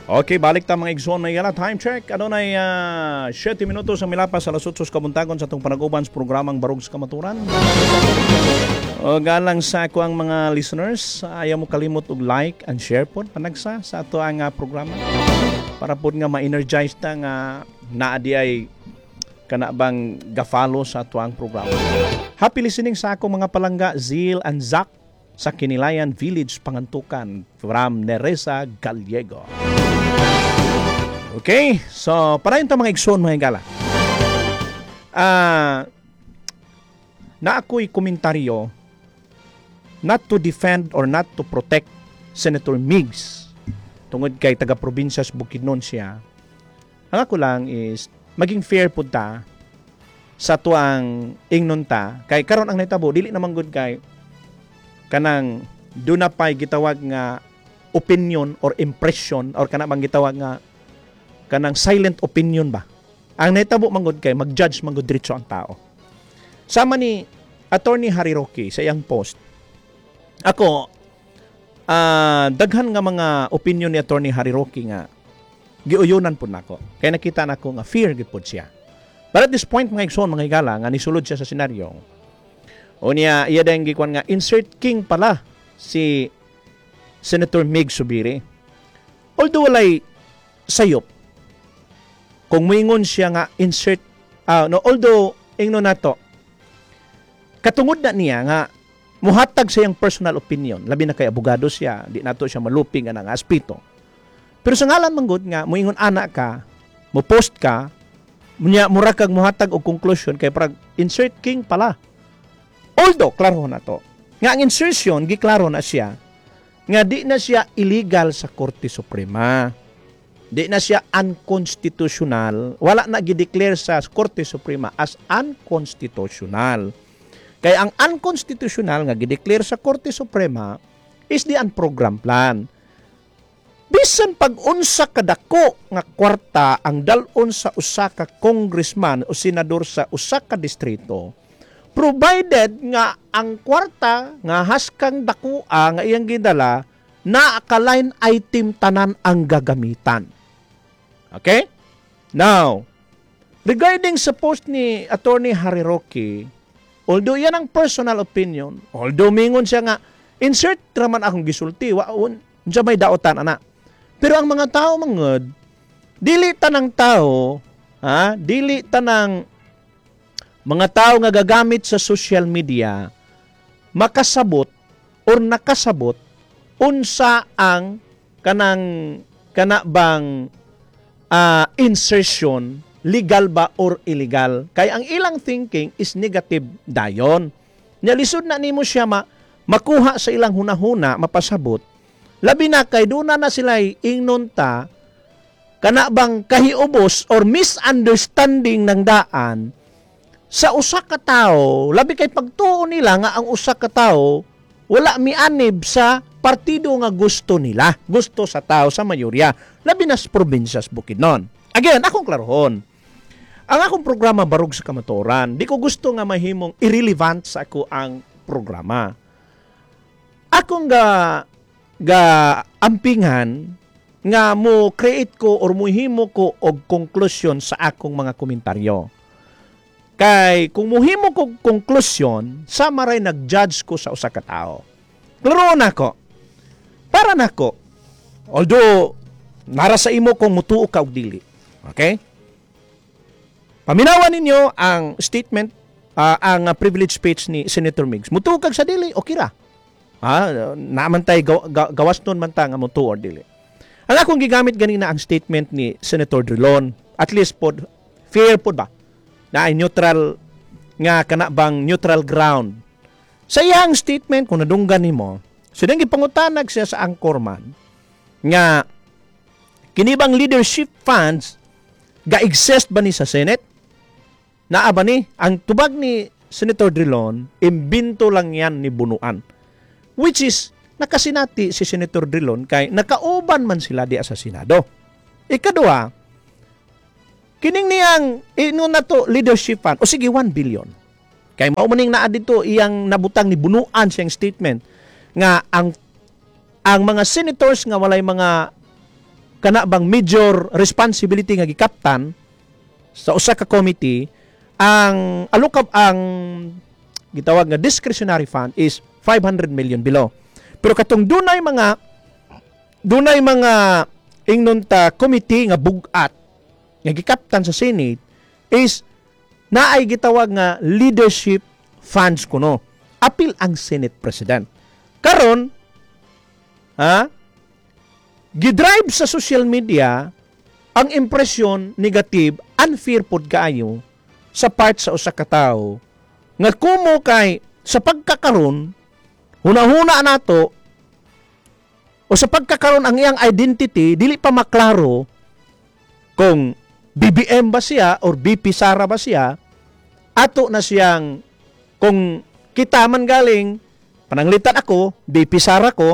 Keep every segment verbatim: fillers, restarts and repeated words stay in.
Okay, balik ta mga igsoon na yan. Time check. Ano na uh, siyete minutos ang milapas sa lasutsos kabuntagon sa itong panaguban sa programang Barog sa Kamaturan. O galang sa ako ang mga listeners, ayaw mo kalimot og like and share po panagsa sa ato ang uh, programa. Para po nga ma-energize ta nga naadi ay kanabang ga-follow sa ato ang programa. Happy listening sa akong mga palangga, Zil and Zach sa Kinilayan Village, Pangantukan from Neresa Gallego. Okay, so para yung mga igsoon mga higala. Ah, uh, na ako'y komentaryo not to defend or not to protect Senator Migs tungod kay taga-probinsya sa Bukidnon siya. Ang ako lang is maging fair po ta sa tuang ingnon ta kay karon ang nahitabo dili naman good kay kanang do na pay gitawag nga opinion or impression or kana bang gitawag nga kanang silent opinion ba. Ang nahitabo man gud kay mag-judge man gud diretso ang tao. Sama ni Attorney Harry Roque sa iyang post. Ako uh, daghan nga mga opinion ni Attorney Harry Roque nga giuyonan pud nako. Kay nakita nako nga fear gid pud siya. But at this point mga igsoon mga higala nga nisulod siya sa senaryo. O niya iya dayang gikuan nga insert king pala si Senator Mig Zubiri. Although walay sayop kung moingon siya nga insert uh, no although ingno nato katungod na niya nga muhatag sa iyang personal opinion labi na kay abogado siya di nato siya maluping nga nga aspeto. Pero sa ngalan manggod nga moingon ana ka mo post ka munya mura kag muhatag og conclusion kay parang insert king pala. Although klaro na to nga ang insertion giklaro na siya nga di na siya illegal sa Korte Suprema. Di na siya unconstitutional. Wala na gideclare sa Korte Suprema as unconstitutional. Kaya ang unconstitutional nga gideclare sa Korte Suprema is the unprogrammed plan. Bisan pag-unsa kadako nga kwarta ang dalon sa usa ka congressman o senador sa usa ka distrito, provided nga ang kwarta nga haskang dakua nga iyang gidala na aka-line item tanan ang gagamitan. Okay? Now, regarding sa post ni Attorney Harry Roque, although yan ang personal opinion, although mingon siya nga, insert raman akong gisulti, waon, siya may daotan, ana. Pero ang mga tao mangod, dili tanang tao, ha? Dili tanang mga tao nga gagamit sa social media, makasabot or nakasabot unsa ang kanang kanabang Uh, insertion, legal ba or illegal? Kaya ang ilang thinking is negative dayon. Nyalisod na nimo siya ma makuha sa ilang hunahuna, mapasabot. Labi na kay doon na, na sila ingnon ta, kana bang kahiubos or misunderstanding ng daan sa usa ka tawo, labi kay pagtuo nila nga ang usa ka tawo wala mianib sa partido nga gusto nila, gusto sa tao sa mayorya, labi na sa probinsya sa Bukidnon. Again, akong klarohon. Ang akong programa Barog sa Kamaturan, di ko gusto nga mahimong irrelevant sa ako ang programa. Akong ga ga ampingan nga mo create ko or muhimo ko og conclusion sa akong mga komentaryo. Kay kung muhimo ko conclusion, sa maray nag-judge ko sa usa ka tawo. Klaro na ko. Para nako. Although nara sa imo kung mutuo ka og dili. Okay? Paminawan ninyo ang statement uh, ang uh, privilege speech ni Senator Migs. Mutuo kag sa dili, okay ra. Ha, naman tay gaw, gaw, gawas nun man ta nga mutuo or dili. Ang akong gigamit ganina ang statement ni Senator Drilon, at least pod fair pod ba? Na ay neutral nga kana bang neutral ground. Sa iyang statement kung nadunggan nimo, so dang gipangutanag siya sa anchorman nga kinibang leadership funds ga-exist ba ni sa Senate? Naa ba ni? Ang tubag ni Senator Drilon, imbinto lang yan ni Bunuan. Which is, nakasinati si Senator Drilon kay nakauban man sila di sa Senado. Ikadua, kining niyang ingon na to leadership fund, o sige one billion. Kay maumaning naa dito iyang nabutang ni Bunuan siyang statement nga ang ang mga senators nga walay mga kana bang major responsibility nga gikaptan sa usa ka committee, ang alokab ang gitawag nga discretionary fund is five hundred million below. Pero katong dunay mga dunay mga ingnon ta committee nga bugat nga gikaptan sa Senate is naay gitawag nga leadership funds kuno. Apil ang Senate President. Karon, ha? Gidrive sa social media ang impresyon negative, unfair pod kaayo sa part sa usa ka tawo nga kumo kay sa pagkakaron huna-huna nato o sa pagkakaron ang iyang identity dili pa maklaro kung B B M ba siya or B P Sara ba siya, ato na siyang kung kita man galing pananglitan ako, B P Sara ko,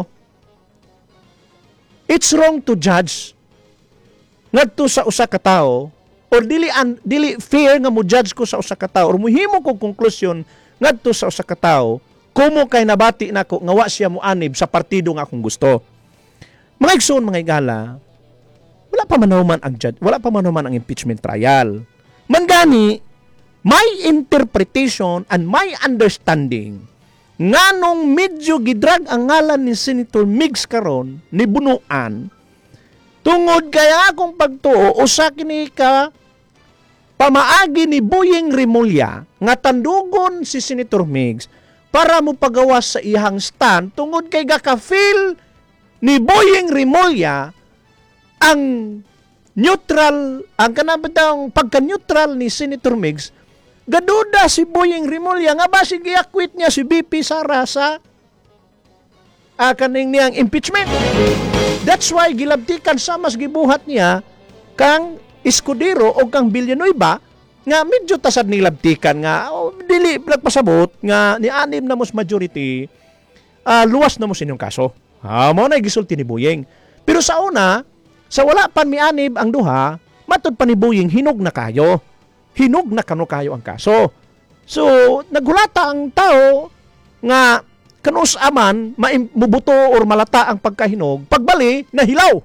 it's wrong to judge ngadto sa usa ka tawo or dili an, dili fair nga mo judge ko sa usa ka tawo or muhimo ko konklusyon ngadto sa usa ka tawo kumo kay nabati nako nga wa siya mo anib sa partido nga akong gusto. Mga igsoon, mga igala, wala pa man ang judge, wala pa man ang impeachment trial. Mangani, may interpretation and my understanding nganong medyo gidrag ang ngalan ni Senator Migs karon ni bunuan tungod kaya akong pagtuo usa kini ka pamaagi ni Boyeng Rimulya nga tandugon si Senator Migs para mo pagawas sa ihang stand tungod kay gaka-feel ni Boyeng Rimulya ang neutral, ang kanabitang pagka-neutral ni Senator Migs. Gaduda si Boyeng Rimulya nga ba sige akwit niya si B P Sara sa uh, kaning niyang impeachment. That's why gilabtikan sa mas gibuhat niya kang Escudero o kang Villanueva nga medyo tasad nilabtikan nga oh, dili nagpasabot nga ni anim na mos majority uh, luwas na mo sinyong kaso. Ha, mo na gisulti ni Boyeng. Pero sa una, sa wala pan mi anib ang duha, matud pa ni Boyeng hinog na kayo. Hinog na kano kayo ang kaso. So, naghulata ang tao nga kanus aman mamubuto or malata ang pagkahinog, pagbali nahilaw.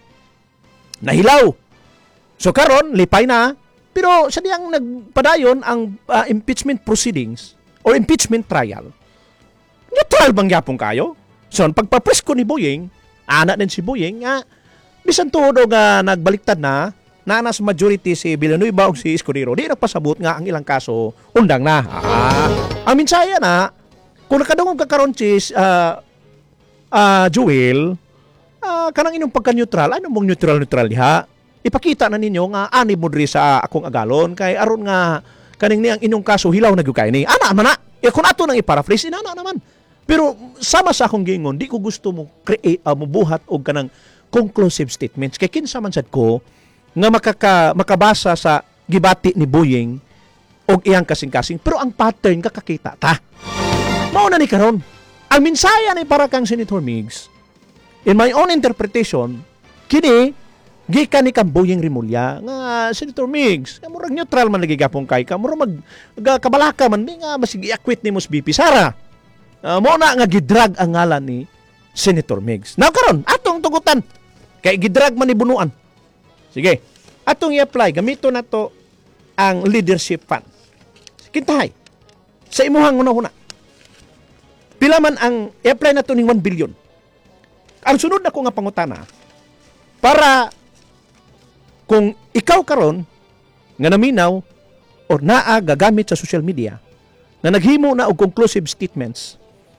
Nahilaw. So karon lipay na, pero sa diyang nagpadayon ang uh, impeachment proceedings or impeachment trial. Neutral bang yapon kayo? So, pagpapresko ni Boyeng, anak din si Boyeng nga bisan todo nga nagbaliktad na nanas majority si Villanueva o si Escudero, di nagpasabot nga ang ilang kaso undang na. Ah, ang minsaya na, kung nakadungog ka karon sis, uh, uh, Joel, uh, kanang inyong pagka-neutral, ano mong neutral-neutral diha? Ipakita na ninyo nga ani mo diri sa akong agalon, kay aron nga kaning niyang inyong kaso hilaw na gyukay ni. Ana man na, e kung ato nang i-paraphrase, inana naman. Pero sama sa akong gingon, di ko gusto mo create, uh, mubuhat og kanang conclusive statements. Kay kinsa man sad ko, nga makaka, makabasa sa gibati ni Boyeng o iyang kasing-kasing. Pero ang pattern kakakita ta. Mauna ni karon. Ang minsaya ni para kang Senator Migs, in my own interpretation, kini, gikan ni kang Boyeng Rimulya, nga Senator Migs, murag neutral man lagi gapong kay ka, murag mag kabalaka man, di nga masig i-acquit ni Mus B P Sara. Uh, mauna nga gidrag ang ngalan ni Senator Migs. Now karon, atong tugutan. Kay gidrag man ni bunuan. Sige, atong i-apply, gamito na to ang leadership fund. Kintahay, sa imuhang una-una. Pila man ang i-apply na to ning one billion. Ang sunod na ko nga pangutana, para kung ikaw karon nga naminaw o naa gagamit sa social media, na naghimo na og conclusive statements,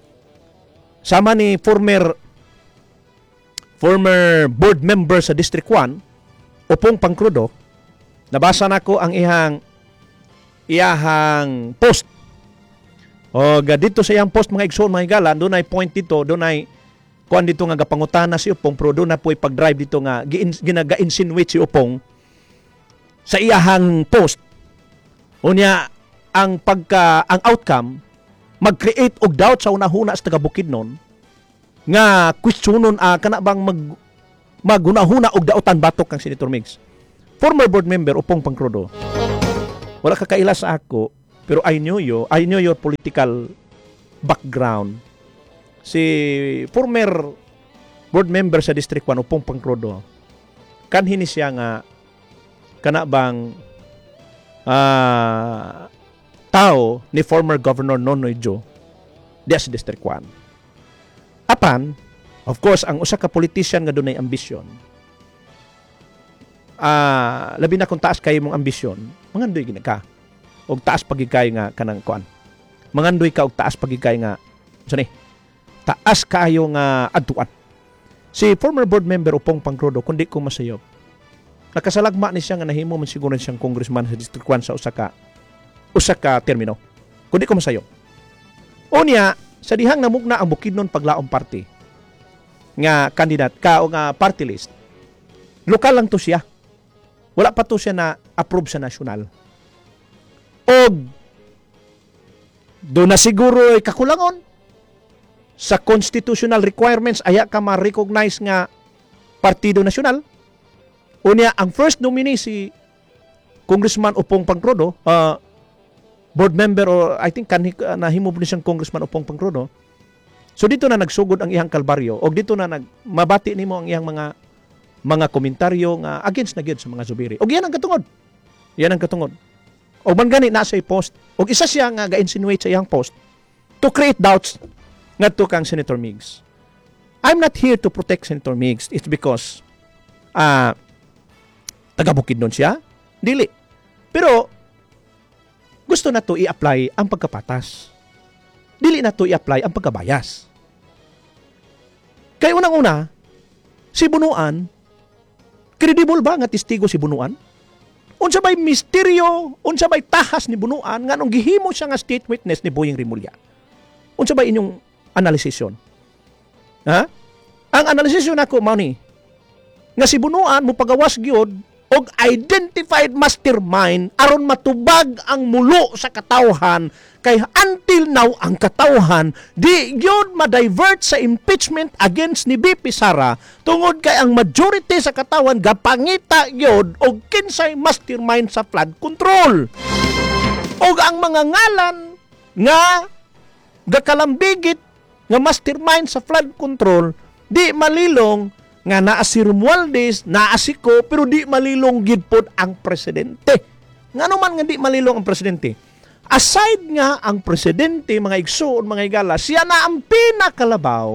sama ni former former board member sa District one, Opong Pangkrudo, nabasa na ko ang ihang iyahang post. O dito sa iyang post mga igsoon mga igala, doon ay point dito, doon ay kuan dito nga gapangutana si Opong, pero doon na po ipag-drive dito nga ginaga-insinuate si Opong sa iyahang post. Unya ang pagka ang outcome mag-create og doubt sa una-huna sa taga-Bukidnon nga questionon uh, kana bang mag maghuna-huna og dautan batok kang Senator Migs. Former board member Opong Pangkrudo. Wala ka kaila sa ako, pero I knew you, I knew your political background. Si former board member sa District one Opong Pangkrudo, kanhin siya nga kana bang uh, tao ni former Governor Nonoy Joe diya sa District one. Apan, of course, ang usa ka politician nga dunay ambisyon, uh, labi na kung taas kayo mong ambisyon, mangandoy gina ka. Og taas pagikay nga kanang kuan. Mangandoy ka og taas pagikay nga sani. Taas kaayo nga adtuan. Si former board member Upong Pangkrodo, kundi ko masayop, nakasalagma ni siya nga nahimo man siguro siyang congressman sa District one sa usa ka usa ka termino. Kundi ko masayop. Unya, sa dihang namugna ang Bukidnon Paglaom Party nga kandidat ka o nga party list, lokal lang to siya. Wala pa to siya na approve sa national. Og do na siguro ay kakulangon sa constitutional requirements aya ka ma-recognize nga Partido Nasyonal. Unya, ang first nominee si Congressman Upong Pangkrodo, uh, board member or I think kan uh, nahimo ni siyang Congressman Upong Pangkrodo. So dito na nagsugod ang iyang kalbaryo og dito na nag mabati nimo ang iyang mga mga komentaryo nga against na gyud sa mga Zubiri. Og yan ang katungod. Yan ang katungod. Og man gani na sa post og isa siya nga ga-insinuate sa iyang post to create doubts ngadto kang Senator Migs. I'm not here to protect Senator Migs. It's because uh, taga Bukidnon siya. Dili. Pero gusto na to i-apply ang pagkapatas. Dili na to i-apply ang pagkabayas. Kaya unang-una, si Bunuan, credible ba nga testigo si Bunuan? Unsa bay misteryo, unsa bay tahas ni Bunuan nga nung gihimo siya nga state witness ni Boying Rimulya? Unsa bay inyong analisisyon? Ha? Ang analisisyon ako mao ni nga si Bunuan mo pagawas gyud og identified mastermind aron matubag ang mulo sa katawhan kay until now ang katawhan di gyud ma-divert sa impeachment against ni B P Sara tungod kay ang majority sa katawhan gapangita gyud og kinsay mastermind sa flood control. Og ang mga ngalan nga gakalambigit nga mastermind sa flood control di malilong nga naa si Romualdez, naa si Ko, pero di malilong gid pod ang presidente. Ngano man nga di malilong ang presidente? Aside nga ang presidente, mga igsoon, mga igala, siya na ang pinakalabaw.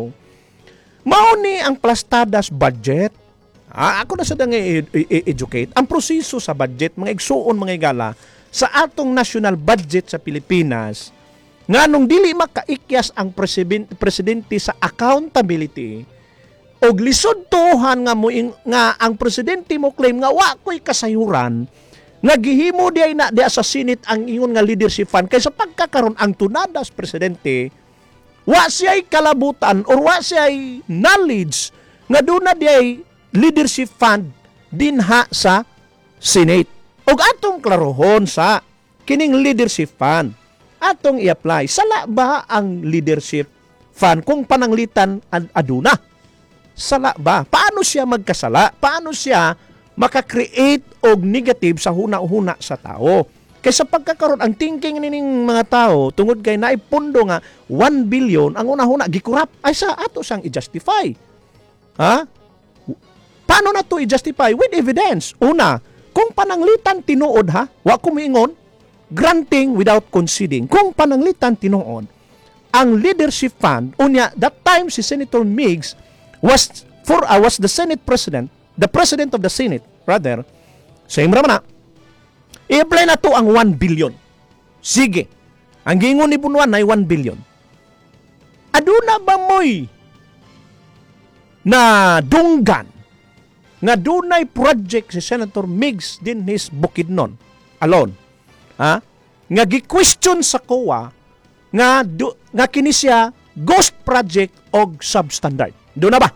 Mao ni ang plastadas budget. Ah, ako na sa dang i-educate. Ang proseso sa budget, mga igsoon, mga igala, sa atong national budget sa Pilipinas, nga nung dili makaikyas ang presidente sa accountability, og lisod tuhan nga mo ing, nga ang presidente mo claim nga wa ko'y kasayuran nga gihimo diay na diya sa Senate ang ingon nga leadership fund kaysa pagkakaroon ang tunadas presidente wa siya'y kalabutan or wa siya'y knowledge nga doon na diay leadership fund dinha sa Senate. Og atong klarohon sa kining leadership fund atong i-apply sala ba ang leadership fund kung pananglitan ad aduna? Sala ba? Paano siya magkasala? Paano siya maka-create og negative sa huna-huna sa tao? Kaysa pagkakaroon, ang thinking nining mga tao, tungod kay naipundo nga one billion, ang una-huna, gikurap, ay sa ato siyang i-justify. Ha? Paano na to i-justify? With evidence. Una, kung pananglitan tinuod ha, wa kumiingon, granting without conceding. Kung pananglitan tinuod, ang leadership fund, unya, that time si Senator Migs, was for uh, was the Senate President, the President of the Senate, rather, same raman na, i-apply na to ang one billion. Sige, ang gingon ni Bunuan ay one billion. Aduna ba mo'y na dunggan nga dunay project si Senator Migs din his Bukidnon alone? Ha? Nga gi-question sa C O A nga, du, nga kini siya ghost project og substandard. Doon na ba?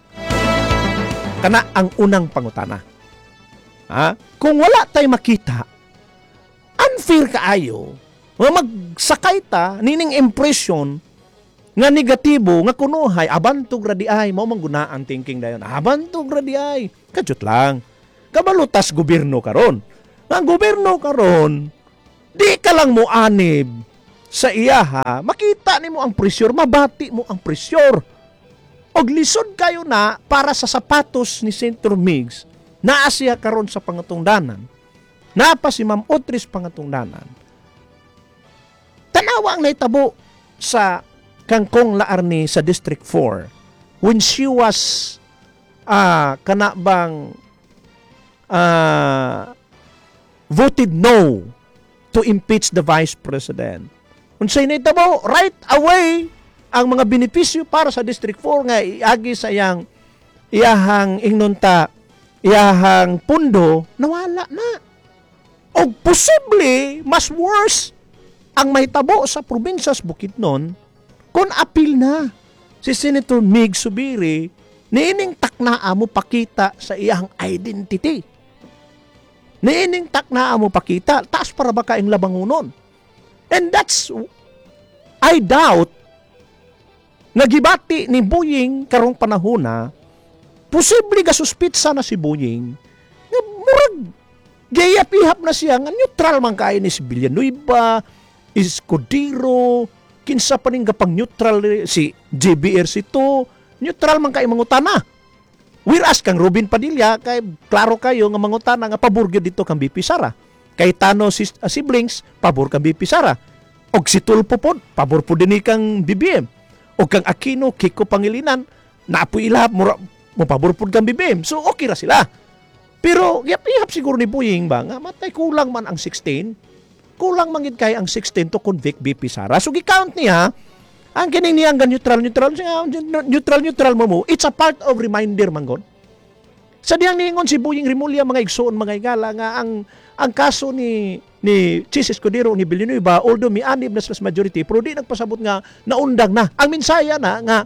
Kana ang unang pangutana. Ha? Kung wala tayo makita, unfair kaayo, magsakay ta, nining impression, nga negatibo, nga kunuhay, abantog radiay, mo mangguna ang thinking dayon. Abantog radiay. Kadyot lang. Kabalutas gobyerno karon. Nga gobyerno karon, di ka lang mo anib sa iya ha, makita nimo ang presyur, mabati mo ang presyur. Og lisod kayo na para sa sapatos ni Senator Migs naa siya karon sa pangatungdanan, napa si Ma'am Otris pangatungdanan. Tanawa ang naitabo sa Kangkong Laarni sa District four when she was uh, kanabang uh, voted no to impeach the Vice President. Unsay naitabo, right away, ang mga benepisyo para sa District four nga iagi sa iyang iyahang ingnunta, iyahang pundo, nawala na. O posible, mas worse, ang mahitabo sa probinsya sa Bukidnon, kung apil na si Senator Mig Zubiri, niining taknaa mo pakita sa iyang identity. Niining taknaa mo pakita, taas para ba kaing labangunon. And that's, I doubt, nagibati ni Boying karong panahon na, posible ka suspitsa na si Boying, nga murag, gayap-ihap na siya, nga neutral man kayo ni si Villanueva, Escudero, kinsa pa ning kapang neutral si J B R C two, neutral man kayo mangutana. Whereas kang Robin Padilla, kay klaro kayo nga mangutana nga pabor gyud dito kang B P Sara. Kay Tano si, uh, siblings, pabor kang B P Sara. Og si Tulfo pod, pabor po din kang B B M. Og kang Aquino, Kiko Pangilinan, naapoy ilahap, mura, mo pabor po kang B B M. So okay ra sila. Pero yap-ihap siguro ni Boying ba nga matay kulang man ang sixteen. Kulang mangid kay ang sixteen to convict B P Sara. So gi-count niya ang kining niya ang neutral neutral neutral neutral mo mo. It's a part of reminder mangon. Sa diyang ningon si Boying Rimulya mga igsoon mga igala nga ang ang kaso ni ni Chis Escudero ni Villanueva, although may anib na sa majority, pero di nagpasabot nga naundang na. Ang minsaya na nga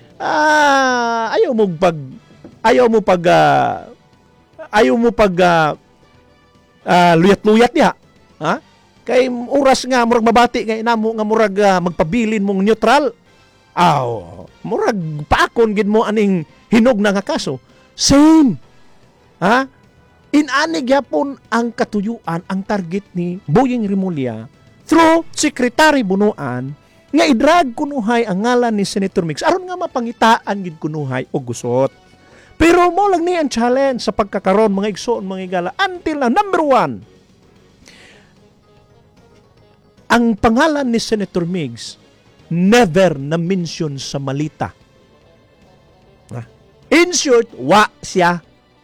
uh, ayaw mo pag ayaw mo pag uh, ayaw mo pag uh, uh, luyat-luyat niya. Ha? Kay oras nga murag mabati nga inamo nga murag uh, magpabilin mong neutral. Aw, murag paakon gid mo aning hinog na nga kaso. Same. Ha? Inanig yapon ang katuyuan, ang target ni Boying Rimulya through Secretary Bunuan nga idrag kunuhay ang ngalan ni Senator Mix aron nga mapangitaan gid kunuhay og gusot. Pero mo lang ni ang challenge sa pagkakaron mga igsoon mga igala until na number one, ang pangalan ni Senator Migs never na mention sa malita. In short, wa siya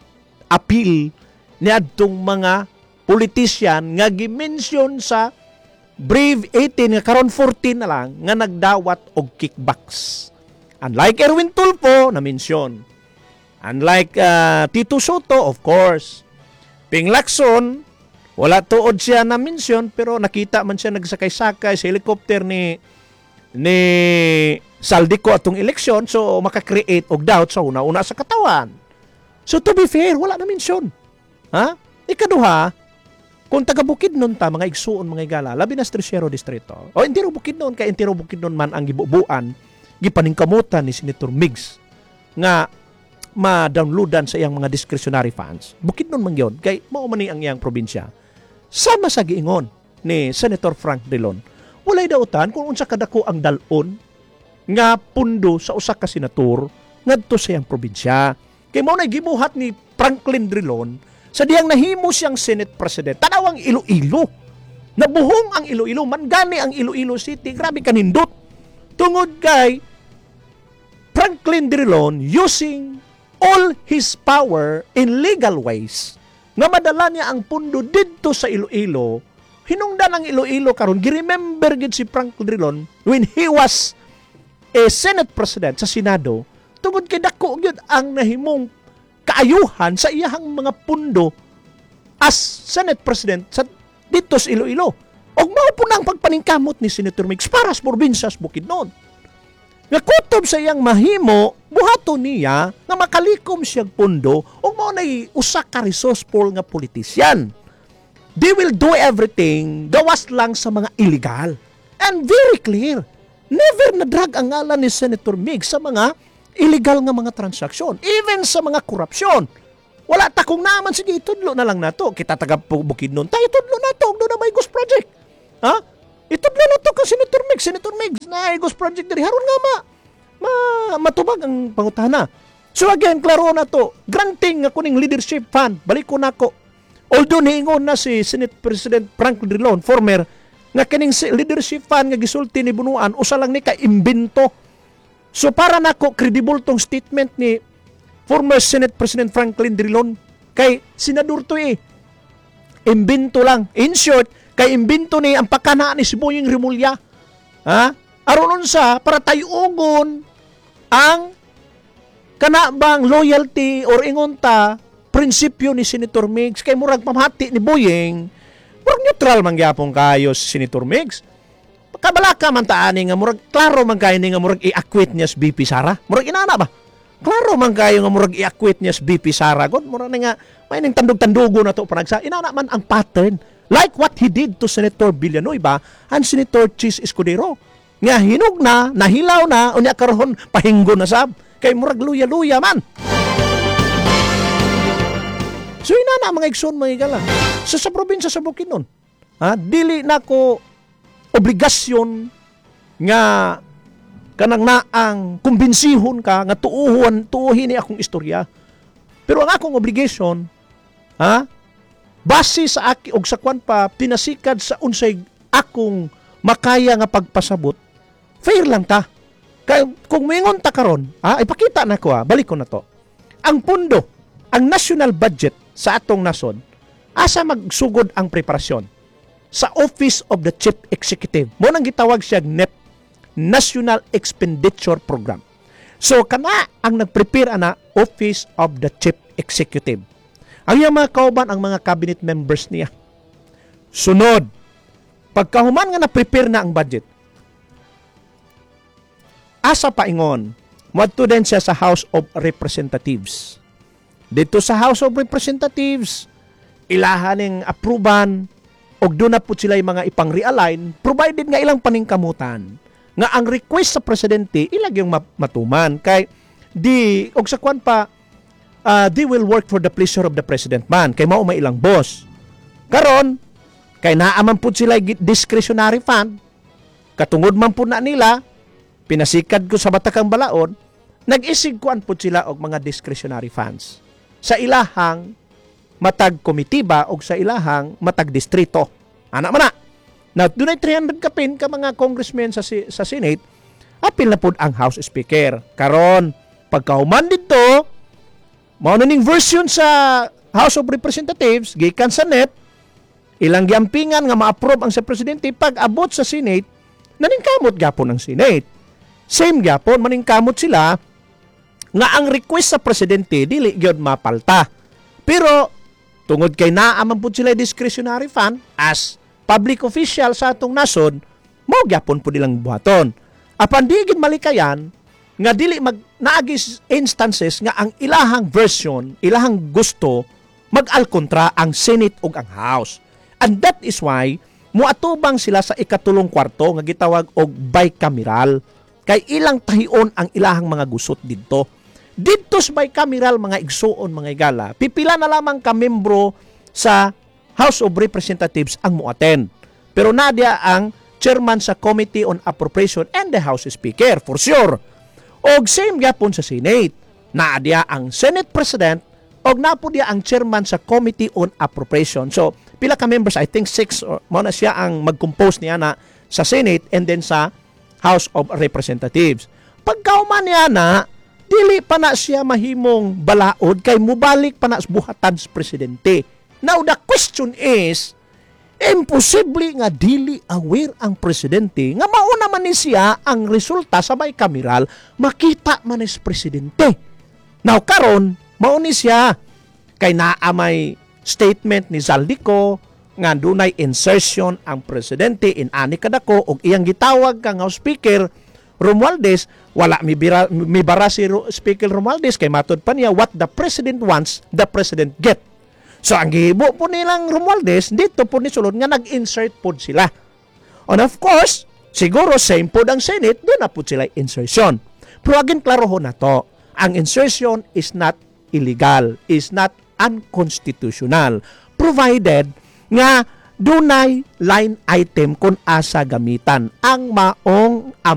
appeal ni adtong mga politician nga gi-mention sa Brave eighteen nga karon fourteen na lang nga nagdawat og kickbacks. Unlike Erwin Tulfo na mention. Unlike uh, Tito Soto, of course. Ping Lacson, wala tuod siya na mention pero nakita man siya nagsakay-sakay sa helicopter ni ni Saldico atong eleksyon, so maka-create og doubt sa una-una sa katawan. So to be fair, wala na mention. Ha? Ikaduha, kung taga Bukidnon ta mga igsuon mga igala, labi na Tercero distrito. O entero Bukidnon kay entero Bukidnon man ang gibubuan, gipaningkamutan ni Senator Migs nga ma-downloadan sa iyang mga discretionary funds. Bukidnon man yun, kay mao man ni ang iyang probinsya. Sama sa giingon ni Senator Frank Drilon, walay dautan kung unsa kadako ang dalon nga pundo sa usa ka senator ngadto sa iyang probinsya. Kay mao na gibuhat ni Franklin Drilon sa diyang nahimo siyang Senate President. Tanaw ang Iloilo. Nabuhong ang Iloilo, mangani ang Iloilo City. Grabe kanindot. Tungod kay Franklin Drilon using all his power in legal ways nga madala niya ang pundo didto sa Iloilo. Hinungdan ang Iloilo karon, gi-remember gid si Franklin Drilon when he was a Senate President sa Senado, tungod kay dako gyud ang nahimong kaayuhan sa iyahang mga pundo as Senate President sa dito sa Iloilo. Og mao po na ang pagpaningkamot ni Senator Migs para sa probinsya sa Bukidnon. Nga kutob sa iyang mahimo, buhaton niya nga makalikom siyang pundo og mao nay usa ka resourceful nga politician. They will do everything gawas lang sa mga illegal. And very clear, never na drag ang ngalan ni Senator Migs sa mga illegal nga mga transaksyon, even sa mga korupsyon. Wala ta kung naman, sige, itudlo na lang nato. Kita taga Bukidnon, tayo itudlo na to, doon na may Ghost Project. Ha? Itudlo na to ka Senator Migs, Senator Migs, na Ghost Project diri. Haron nga ma, ma matubag ang pangutana. So again, klaro na to. Granting nga kuning leadership fund, balik ko na ko. Although niingon na si Senate President Franklin Drilon, former, nga kining leadership fund nga gisulti ni Bunuan, usa lang ni ka-imbento. So para nako credible tong statement ni former Senate President Franklin Drilon kay senador to eh. Imbento lang. In short, kay imbento ni ang pakana ni si Boying Rimulya. Ha? Aron sa para tayugon ang kanabang loyalty or ingonta prinsipyo ni Senator Migs kay murag pamhati ni Boying. Murag neutral man gyapon kayo si Senator Migs. Kabalaka man taani nga murag klaro man kayo ni nga murag i-acquit niya si B P Sara. Murag inana ba? Klaro man kayo nga murag i-acquit niya si B P Sara. God, murag na nga may ning tandog-tandugo na to panagsa. Inana man ang pattern. Like what he did to Senator Villanueva and Senator Chis Escudero. Nga hinog na, nahilaw na, unya karon pahinggo na sab. Kay murag luya-luya man. So inana mga igsoon mga igala. Sa sa probinsya sa Bukidnon, ha, dili na ko obligasyon nga kanang naang kumbinsihon ka nga tuuhan tuuhin ni akong istorya. Pero ang akong obligation, ha, base sa aki og sa kwan pa pinasikad sa unsay akong makaya nga pagpasabot, fair lang ta. Kaya kung mingon ta karon, ha, ipakita na ko ha, balik ko na to. Ang pundo, ang national budget sa atong nasod, asa magsugod ang preparasyon sa Office of the Chief Executive. Mo nang gitawag siya N E P, National Expenditure Program. So kana ang nagprepare ana Office of the Chief Executive. Ang iyang mga kauban ang mga cabinet members niya. Sunod, pagkahuman nga na-prepare na ang budget, asa paingon, moadto din siya sa House of Representatives. Dito sa House of Representatives, ilahan ng aproban og doon na po sila yung mga ipang-realign provided nga ilang paningkamutan nga ang request sa presidente ilag yung matuman kay di og sa kwan pa uh, they will work for the pleasure of the president man kay mao may ilang boss karon kay naaman po sila discretionary fund katungod man po na nila pinasikad ko sa Batakang Balaod nag-isig kuan po sila og mga discretionary funds sa ilahang matag komitiba o sa ilahang matag distrito. Ana man na. Now, dunay three hundred kapin ka mga congressmen sa, sa Senate, apil na po ang House Speaker. Karon, pagkahuman dito, mao na ning version sa House of Representatives, gikan sa N E P, ilang giampingan nga ma-approve ang sa Presidente, pag abot sa Senate, naningkamot gapon ang Senate. Same gapon, maningkamot sila, nga ang request sa Presidente, dili gyud mapalta. Pero, tungod kay naaman po sila discretionary fund as public official sa atong nasod, mao gyapon po nilang buhaton. Apan digid malikayan nga dili mag naagis instances nga ang ilahang version, ilahang gusto mag-alkontra ang Senate ug ang House. And that is why muatubang sila sa ikatulong kwarto nga gitawag og bicameral kay ilang tahion ang ilahang mga gusot didto. Dito sa bicameral mga igsuon mga igala, pipila na lamang ka membro sa House of Representatives ang muaten. Pero nadia ang chairman sa Committee on Appropriation and the House Speaker, for sure. Og same gyapon sa Senate. Nadia ang Senate President og napo dia ang chairman sa Committee on Appropriation. So, pila ka members, I think six, or mo na siya ang mag-compose niya na sa Senate and then sa House of Representatives. Pagkauman niya na, dili pa na siya mahimong balaod kay mubalik pa na sa buhatan sa presidente. Now, the question is, imposible nga dili aware ang presidente nga mauna man ni siya ang resulta sa bicameral makita man ni sa presidente. Now, karon mauni siya kay naa may statement ni Zaldico nga dunay insertion ang presidente in ani kadako og iyang gitawag kang House Speaker Romualdez, wala mi, bira, mi bara si Speaker Romualdez kay matod pa niya what the president wants, the president get. So ang gihibo po nilang Romualdez, dito po ni sulod nga nag-insert po sila. And of course, siguro same po ang Senate, doon na po sila insertion. Pero again, klaro ho na to, ang insertion is not illegal, is not unconstitutional, provided nga dunay line item kung asa gamitan ang maong